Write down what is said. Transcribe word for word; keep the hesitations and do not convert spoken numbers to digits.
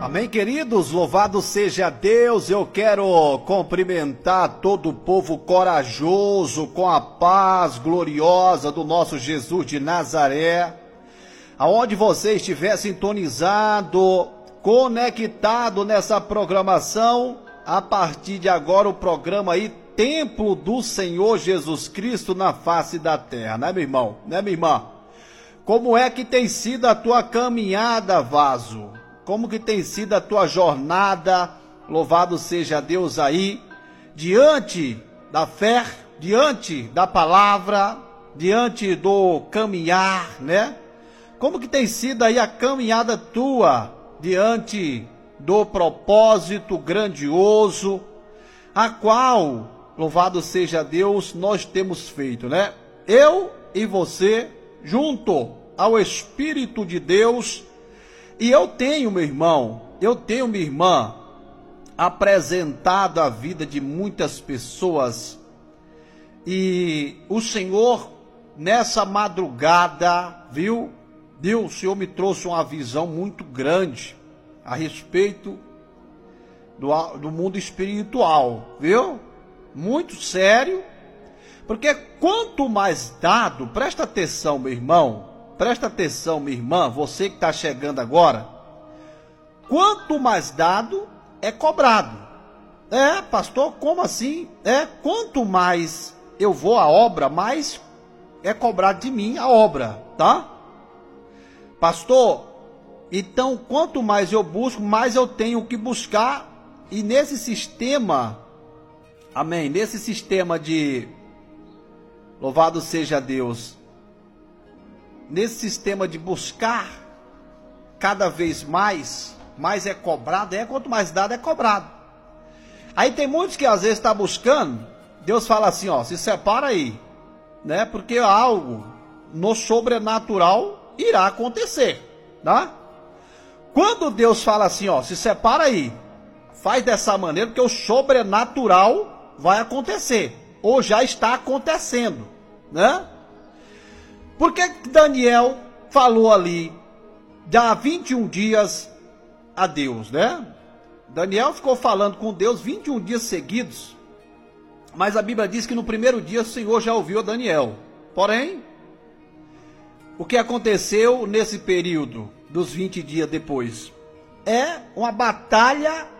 Amém, queridos? Louvado seja Deus. Eu quero cumprimentar todo o povo corajoso com a paz gloriosa do nosso Jesus de Nazaré. Aonde você estiver sintonizado, conectado nessa programação, a partir de agora o programa aí, Templo do Senhor Jesus Cristo na face da terra, né, meu irmão? Né, minha irmã? Como é que tem sido a tua caminhada, vaso? Como que tem sido a tua jornada? Louvado seja Deus aí, diante da fé, diante da palavra, diante do caminhar, né? Como que tem sido aí a caminhada tua, diante do propósito grandioso, a qual, louvado seja Deus, nós temos feito, né? Eu e você, junto ao Espírito de Deus. E eu tenho, meu irmão, eu tenho, minha irmã, apresentado a vida de muitas pessoas. E o Senhor, nessa madrugada, viu? Viu? O Senhor me trouxe uma visão muito grande a respeito do, do mundo espiritual, viu? Muito sério. Porque quanto mais dado, presta atenção, meu irmão, presta atenção, minha irmã, você que está chegando agora, quanto mais dado, é cobrado. É, pastor, como assim? É, quanto mais eu vou à obra, mais é cobrado de mim a obra, tá? Pastor, então quanto mais eu busco, mais eu tenho que buscar, e nesse sistema, amém, nesse sistema de... Louvado seja Deus. Nesse sistema de buscar cada vez mais, mais é cobrado, é quanto mais dado é cobrado. Aí tem muitos que às vezes estão tá buscando, Deus fala assim, ó, se separa aí, né? Porque algo no sobrenatural irá acontecer, tá? Quando Deus fala assim, ó, se separa aí, faz dessa maneira, porque o sobrenatural vai acontecer. Ou já está acontecendo, né? Por que Daniel falou ali, há vinte e um dias a Deus, né? Daniel ficou falando com Deus vinte e um dias seguidos, mas a Bíblia diz que no primeiro dia o Senhor já ouviu a Daniel. Porém, o que aconteceu nesse período dos vinte dias depois? É uma batalha